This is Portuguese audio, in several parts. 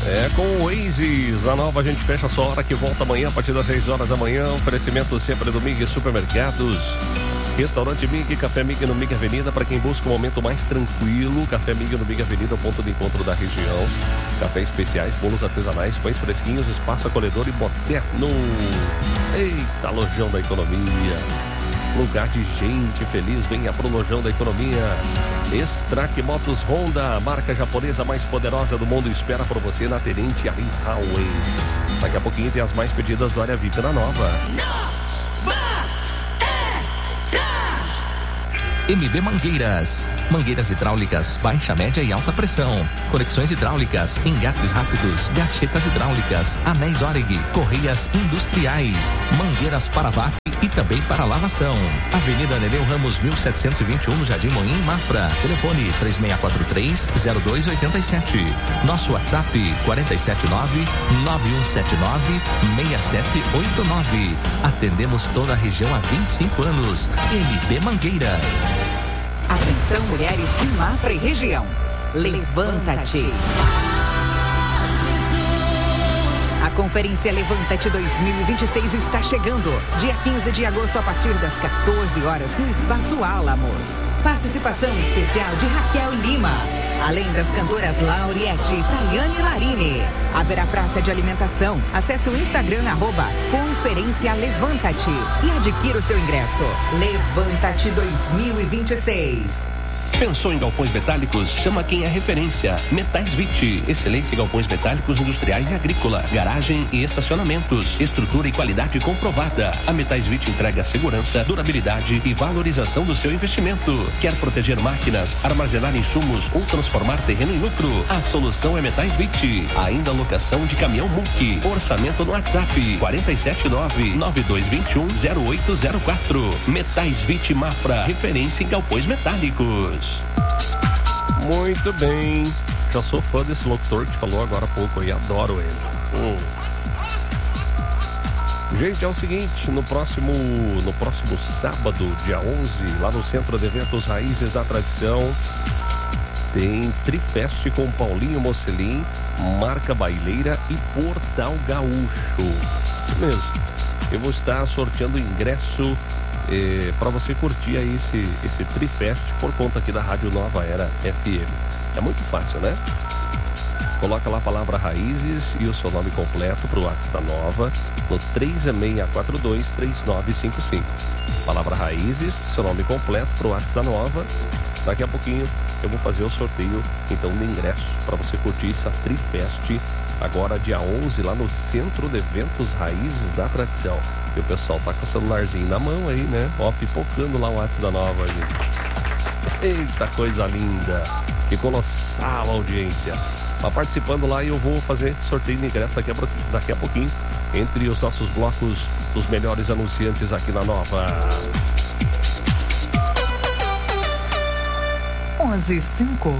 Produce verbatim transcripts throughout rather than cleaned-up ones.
É com o Oasis, a nova a gente fecha a sua hora que volta amanhã a partir das seis horas da manhã. Oferecimento sempre do Mig Supermercados. Restaurante Mig, Café Mig no Mig Avenida, para quem busca um momento mais tranquilo. Café Mig no Mig Avenida, o ponto de encontro da região. Café especiais, bolos artesanais, pães fresquinhos, espaço acolhedor e moderno. Eita, lojão da economia. Lugar de gente feliz, venha pro lojão da economia. Strack Motos Honda, a marca japonesa mais poderosa do mundo, espera por você na Tenente Ari Highway. Daqui a pouquinho tem as mais pedidas do Área V I P na Nova. M B Mangueiras. Mangueiras hidráulicas, baixa, média e alta pressão. Conexões hidráulicas, engates rápidos, gachetas hidráulicas, anéis Oreg, correias industriais, mangueiras para vácuo e também para lavação. Avenida Nereu Ramos, mil setecentos e vinte e um, no Jardim Moinhos, Mafra. Telefone três seis quatro três, zero dois oito sete. Nosso WhatsApp quatro sete nove, nove um sete nove, seis sete oito nove. Atendemos toda a região há vinte e cinco anos. M B Mangueiras. Atenção, mulheres de Mafra e região. Levanta-te. A Conferência Levanta-te dois mil e vinte e seis está chegando. Dia quinze de agosto, a partir das quatorze horas, no Espaço Álamos. Participação especial de Raquel Lima. Além das cantoras Lauriette e Tayane Larini. Haverá praça de alimentação. Acesse o Instagram, arroba Conferência Levanta-te e adquira o seu ingresso. Levanta-te dois mil e vinte e seis. Pensou em galpões metálicos? Chama quem é referência. Metais Vit. Excelência em galpões metálicos industriais e agrícola. Garagem e estacionamentos. Estrutura e qualidade comprovada. A Metais Vit entrega segurança, durabilidade e valorização do seu investimento. Quer proteger máquinas, armazenar insumos ou transformar terreno em lucro? A solução é Metais Vit. Ainda locação de caminhão M U C. Orçamento no WhatsApp quatro sete nove, nove dois dois um, zero oito zero quatro. Metais Vit Mafra. Referência em galpões metálicos. Muito bem. Já sou fã desse locutor que falou agora há pouco e adoro ele. Hum. Gente, é o seguinte, no próximo, no próximo sábado, dia onze, lá no Centro de Eventos Raízes da Tradição, tem Trifest com Paulinho Mocelin, Marca Baileira e Portal Gaúcho. Isso mesmo. Eu vou estar sorteando ingresso É, para você curtir aí esse, esse Trifest por conta aqui da Rádio Nova Era F M. É muito fácil, né? Coloca lá a palavra Raízes e o seu nome completo para o WhatsApp da Nova no três seis quatro dois, três nove cinco cinco. Palavra Raízes, seu nome completo para o WhatsApp da Nova. Daqui a pouquinho eu vou fazer o sorteio então do ingresso para você curtir essa Trifest agora dia onze lá no Centro de Eventos Raízes da Tradição. E o pessoal tá com o celularzinho na mão aí, né? Ó, pipocando lá o WhatsApp da Nova aí. Eita, coisa linda. Que colossal audiência. Tá participando lá e eu vou fazer sorteio de ingresso daqui a, daqui a pouquinho entre os nossos blocos dos melhores anunciantes aqui na Nova. onze e cinco.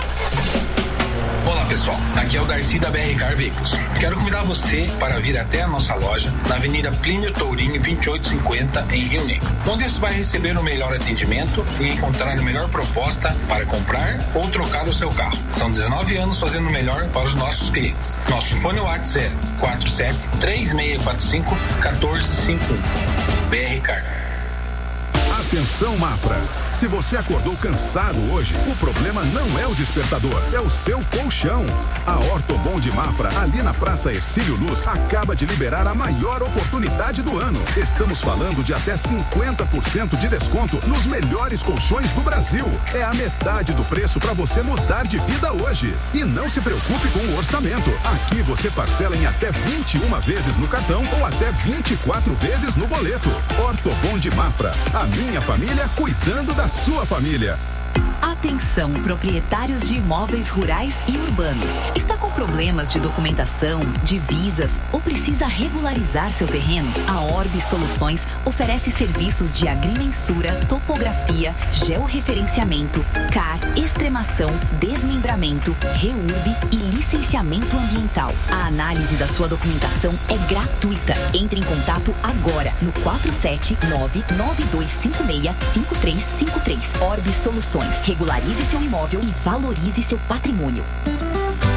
Olá pessoal, aqui é o Darcy da B R Car Veículos. Quero convidar você para vir até a nossa loja na Avenida Plínio Tourinho vinte e oito cinquenta em Rio Negro, onde você vai receber o melhor atendimento e encontrar a melhor proposta para comprar ou trocar o seu carro. São dezenove anos fazendo o melhor para os nossos clientes. Nosso fone WhatsApp é quatro sete três seis quatro cinco, um quatro cinco um. B R Car. Atenção, Mafra. Se você acordou cansado hoje, o problema não é o despertador, é o seu colchão. A Ortobon de Mafra, ali na Praça Hercílio Luz, acaba de liberar a maior oportunidade do ano. Estamos falando de até cinquenta por cento de desconto nos melhores colchões do Brasil. É a metade do preço para você mudar de vida hoje. E não se preocupe com o orçamento. Aqui você parcela em até vinte e uma vezes no cartão ou até vinte e quatro vezes no boleto. Ortobon de Mafra, a minha família cuidando da sua família. Atenção, proprietários de imóveis rurais e urbanos. Está com problemas de documentação, divisas ou precisa regularizar seu terreno? A Orbe Soluções oferece serviços de agrimensura, topografia, georreferenciamento, C A R, extremação, desmembramento, reurb e licenciamento ambiental. A análise da sua documentação é gratuita. Entre em contato agora no quatro sete nove, nove dois cinco seis, cinco três cinco três. Orbe Soluções. Regularize seu imóvel e valorize seu patrimônio.